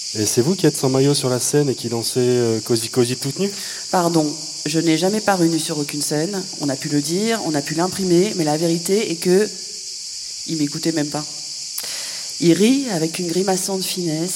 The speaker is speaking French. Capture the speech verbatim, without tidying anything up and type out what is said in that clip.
Et c'est vous qui êtes sans maillot sur la scène et qui dansez euh, Cosy Cosy toute nue? Pardon, je n'ai jamais paru nue sur aucune scène. On a pu le dire, on a pu l'imprimer, mais la vérité est que il m'écoutait même pas. Il rit avec une grimaçante finesse